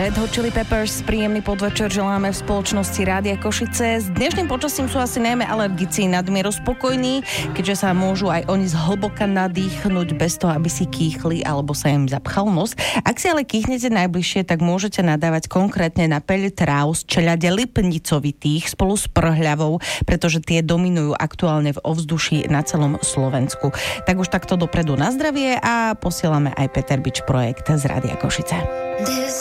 Red Hot Chili Peppers, príjemný podvečer želáme v spoločnosti Rádia Košice. S dnešným počasím sú asi najmä alergici nadmieru spokojní, keďže sa môžu aj oni zhlboka nadýchnuť bez toho, aby si kýchli alebo sa im zapchal nos. Ak si ale kýchnete najbližšie, tak môžete nadávať konkrétne na peľ tráv z čeľade lipnicovitých spolu s prhľavou, pretože tie dominujú aktuálne v ovzduší na celom Slovensku. Tak už takto dopredu na zdravie a posielame aj Peter Bič projekt z Rádia Košice.